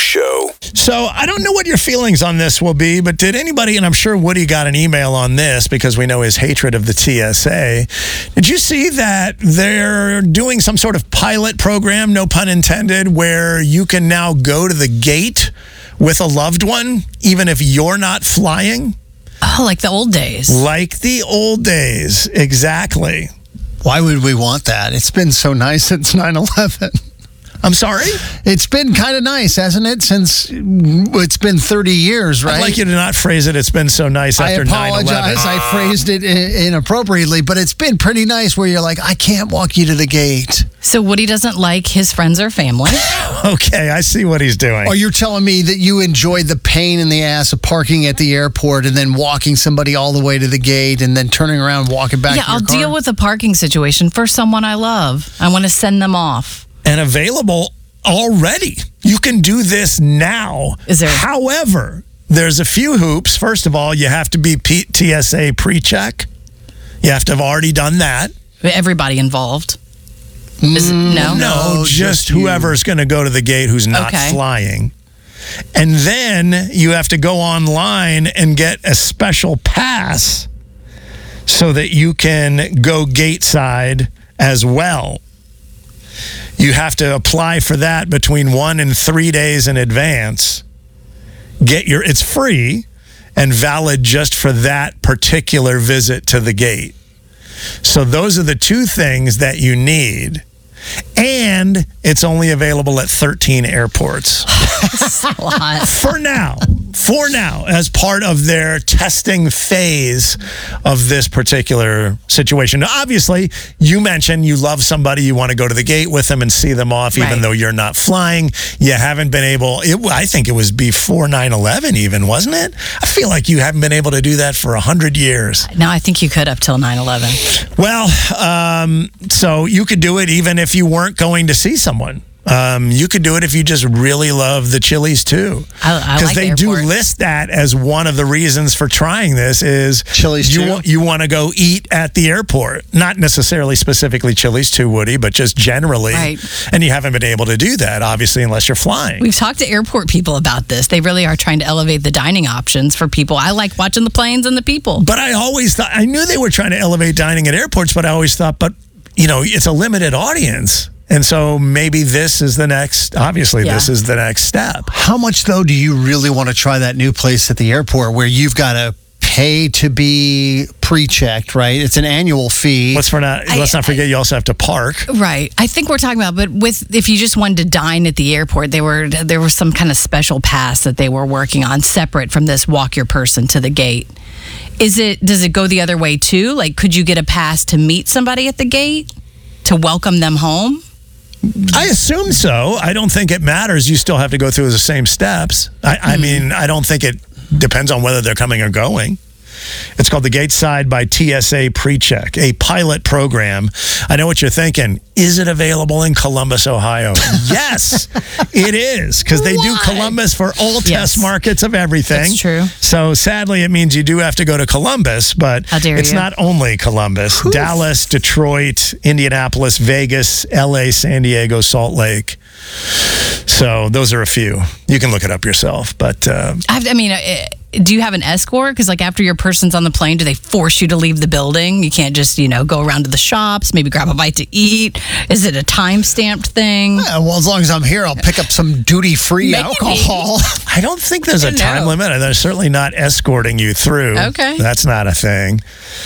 Show. So I don't know what your feelings on this will be, but did anybody, and I'm sure Woody got an email on this because we know his hatred of the TSA. Did you see that they're doing some sort of pilot program, no pun intended, where you can now go to the gate with a loved one, even if you're not flying? Oh, like the old days. Like the old days, exactly. Why would we want that? It's been so nice since 9/11. I'm sorry? It's been kind of nice, hasn't it? Since it's been 30 years, right? I'd like you to not phrase it, it's been so nice after 9/11. I apologize. I phrased it inappropriately, but it's been pretty nice where you're like, I can't walk you to the gate. So Woody doesn't like his friends or family. Okay, I see what he's doing. Or you're telling me that you enjoyed the pain in the ass of parking at the airport and then walking somebody all the way to the gate and then turning around and walking back to your car? I'll deal with the parking situation for someone I love. I want to send them off. And available already. You can do this now. Is there? However, there's a few hoops. First of all, you have to be TSA pre-check. You have to have already done that. Everybody involved. Is it, no? No, just whoever's going to go to the gate who's not flying. And then you have to go online and get a special pass so that you can go gate side as well. You have to apply for that between 1 and 3 days in advance. It's free and valid just for that particular visit to the gate. So those are the two things that you need. And it's only available at 13 airports. That's a lot. For now, as part of their testing phase of this particular situation. Now, obviously, you mentioned you love somebody, you want to go to the gate with them and see them off, even though you're not flying. You haven't been able, I think it was before 9/11 even, wasn't it? I feel like you haven't been able to do that for 100 years. No, I think you could up till 9/11. Well, so you could do it even if you weren't going to see someone. You could do it if you just really love the Chili's too. I like they do list that as one of the reasons for trying this is Chili's too. You want to go eat at the airport. Not necessarily specifically Chili's too, Woody, but just generally. Right. And you haven't been able to do that, obviously, unless you're flying. We've talked to airport people about this. They really are trying to elevate the dining options for people. I like watching the planes and the people. But I always thought, I knew they were trying to elevate dining at airports, but I always thought, it's a limited audience. And so maybe this is the next, this is the next step. How much, though, do you really want to try that new place at the airport where you've got to pay to be pre-checked, right? It's an annual fee. Let's not forget you also have to park. Right. I think we're talking about, but if you just wanted to dine at the airport, there was some kind of special pass that they were working on separate from this walk your person to the gate. Does it go the other way too? Like, could you get a pass to meet somebody at the gate to welcome them home? I assume so. I don't think it matters. You still have to go through the same steps. I mean, I don't think it depends on whether they're coming or going. It's called the Gateside by TSA PreCheck, a pilot program. I know what you're thinking. Is it available in Columbus, Ohio? Yes, it is, because they do Columbus for all test markets of everything. That's true. So sadly, it means you do have to go to Columbus, but it's not only Columbus. Oof. Dallas, Detroit, Indianapolis, Vegas, LA, San Diego, Salt Lake. So those are a few. You can look it up yourself, but do you have an escort? Because after your person's on the plane, do they force you to leave the building? You can't just, go around to the shops, maybe grab a bite to eat. Is it a time-stamped thing? Yeah, well, as long as I'm here, I'll pick up some duty-free alcohol. I don't think there's a time limit. They're certainly not escorting you through. Okay. That's not a thing.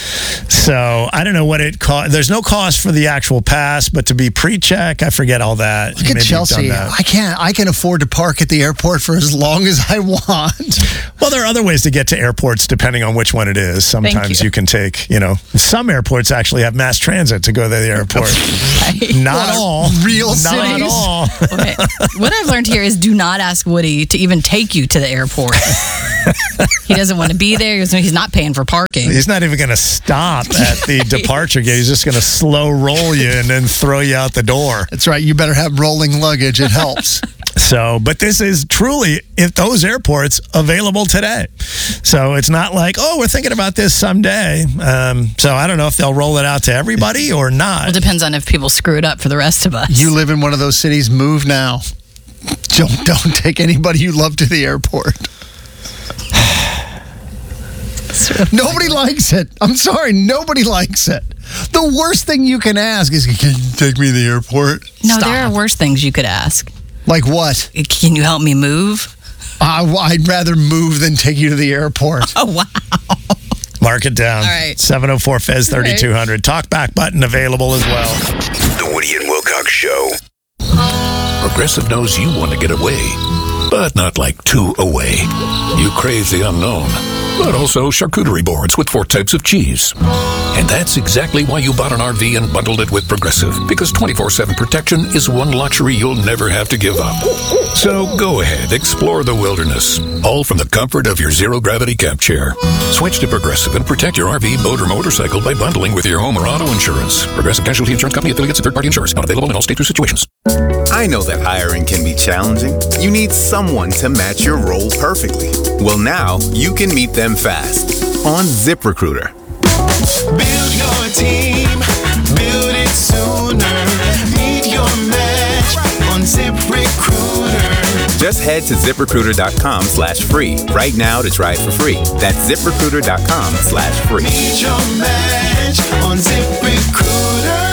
So I don't know what it costs. There's no cost for the actual pass, but to be pre-check, I forget all that. Look at Chelsea. I can afford to park at the airport for as long as I want. Well, there are other ways to get to airports depending on which one it is. Sometimes you can take, some airports actually have mass transit to go to the airport. Right. Not all. Real cities. Not all. Okay. What I've learned here is do not ask Woody to even take you to the airport. He doesn't want to be there. He's not paying for parking. He's not even going to stop at the departure gate. He's just going to slow roll you and then throw you out the door. That's right. You better have rolling luggage. It helps. So, but this is truly, at those airports, available today. So it's not like, we're thinking about this someday. So I don't know if they'll roll it out to everybody or not. Well, it depends on if people screw it up for the rest of us. You live in one of those cities, move now. Don't take anybody you love to the airport. Nobody likes it. I'm sorry. Nobody likes it. The worst thing you can ask is, can you take me to the airport? No, there are worse things you could ask. Like what? Can you help me move? I'd rather move than take you to the airport. Oh, wow. Mark it down. All right. 704-FEZ 3200. Talkback button available as well. The Woody and Wilcox Show. Progressive knows you want to get away, but not like too away. You crave the unknown, but also charcuterie boards with 4 types of cheese. And that's exactly why you bought an RV and bundled it with Progressive, because 24/7 protection is one luxury you'll never have to give up. So go ahead, explore the wilderness, all from the comfort of your zero-gravity camp chair. Switch to Progressive and protect your RV, boat, or motorcycle by bundling with your home or auto insurance. Progressive Casualty Insurance Company, affiliates, and third-party insurers. Not available in all states or situations. I know that hiring can be challenging. You need someone to match your role perfectly. Well, now you can meet them fast on ZipRecruiter. Build your team, build it sooner. Meet your match on ZipRecruiter. Just head to ZipRecruiter.com/free right now to try it for free. That's ZipRecruiter.com/free. Meet your match on ZipRecruiter.